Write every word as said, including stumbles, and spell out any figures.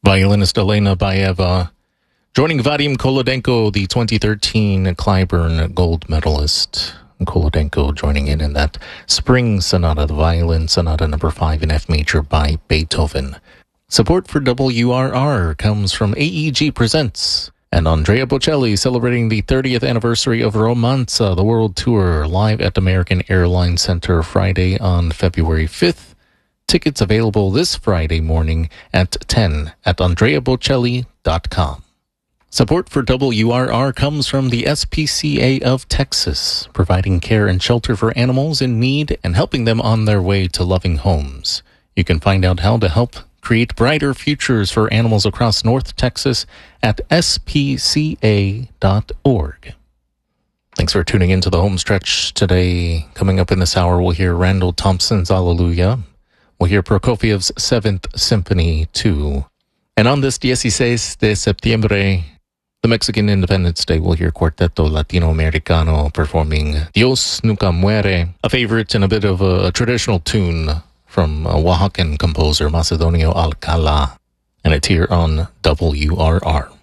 Violinist Elena Baeva joining Vadim Kolodenko, the twenty thirteen Clyburn gold medalist. Kolodenko joining in in that Spring Sonata, the violin sonata number five in F major by Beethoven. Support for W R R comes from A E G Presents and Andrea Bocelli celebrating the thirtieth anniversary of Romanza, the world tour, live at American Airlines Center Friday on February fifth. Tickets available this Friday morning at ten at andrea bocelli dot com. Support for W R R comes from the S P C A of Texas, providing care and shelter for animals in need and helping them on their way to loving homes. You can find out how to help create brighter futures for animals across North Texas at S P C A dot org. Thanks for tuning in to the home stretch today. Coming up in this hour, we'll hear Randall Thompson's Alleluia. We'll hear Prokofiev's Seventh Symphony two. And on this dieciséis de septiembre, the Mexican Independence Day, we'll hear Quarteto Latinoamericano performing Dios Nunca Muere, a favorite and a bit of a, a traditional tune from a Oaxacan composer, Macedonio Alcala. And it's here on W R R.